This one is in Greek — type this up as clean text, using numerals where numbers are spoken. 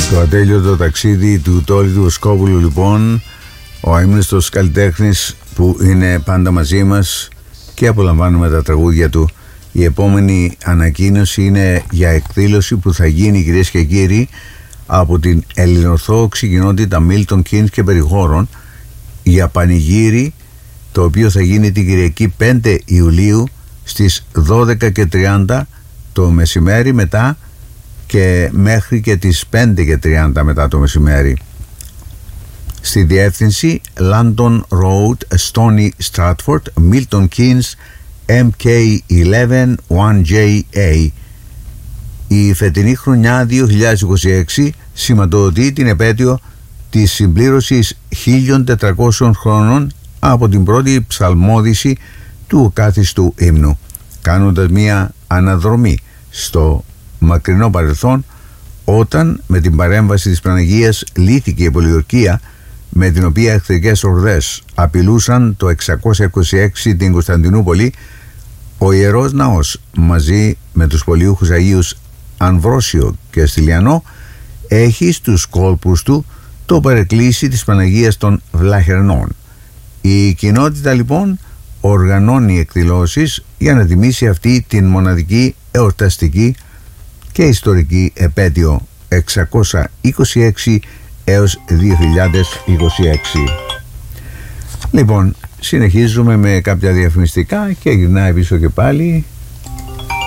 Το ατέλειωτο ταξίδι του Τόλι του Βοσκόπουλου, λοιπόν, ο αείμνηστος καλλιτέχνης που είναι πάντα μαζί μας και απολαμβάνουμε τα τραγούδια του. Η επόμενη ανακοίνωση είναι για εκδήλωση που θα γίνει, κυρίες και κύριοι, από την ελληνοορθόδοξη κοινότητα Μίλτον Κίνς και περιχώρων για πανηγύρι, το οποίο θα γίνει την Κυριακή 5 Ιουλίου στις 12:30 το μεσημέρι, μετά και μέχρι και τις 5:30 μετά το μεσημέρι, στη διεύθυνση London Road, Stony Stratford, Milton Keynes, MK11 1JA. Η φετινή χρονιά 2026 σηματοδοτεί την επέτειο της συμπλήρωσης 1400 χρόνων από την πρώτη ψαλμόδηση του κάθιστου ύμνου, κάνοντας μια αναδρομή στο μακρινό παρελθόν, όταν με την παρέμβαση της Παναγίας λύθηκε η πολιορκία με την οποία εχθρικές ορδές απειλούσαν το 626 την Κωνσταντινούπολη. Ο Ιερός Ναός, μαζί με τους πολιούχους Αγίους Αμβρόσιο και Στυλιανό, έχει στους κόλπους του το παρεκκλήσι της Παναγίας των Βλαχερνών. Η κοινότητα, λοιπόν, οργανώνει εκδηλώσεις για να τιμήσει αυτή την μοναδική εορταστική και ιστορική επέτειο 626 έως 2026. Λοιπόν, συνεχίζουμε με κάποια διαφημιστικά και γυρνάει πίσω και πάλι